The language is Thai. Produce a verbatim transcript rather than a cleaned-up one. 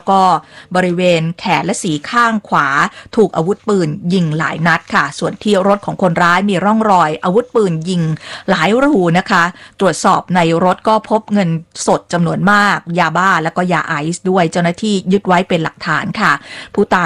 ก็บริเวณแขนและสีข้างขวาถูกอาวุธปืนยิงหลายนัดค่ะส่วนที่รถของคนร้ายมีร่องรอยอาวุธปืนยิงหลายรูนะคะตรวจสอบในรถก็พบเงินสดจำนวนมากยาบ้าแล้วก็ยาไอซ์ด้วยเจ้าหน้าที่ยึดไว้เป็นหลักฐานค่ะผู้ตาย